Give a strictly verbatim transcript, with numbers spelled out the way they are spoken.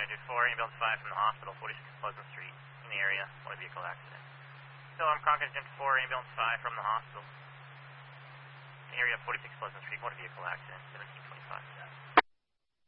United four, ambulance five from the hospital, forty-six Pleasant Street, in the area, motor vehicle accident. So I'm Concord Agent four, ambulance five from the hospital, in the area, forty-six Pleasant Street, motor vehicle accident, seventeen twenty-five.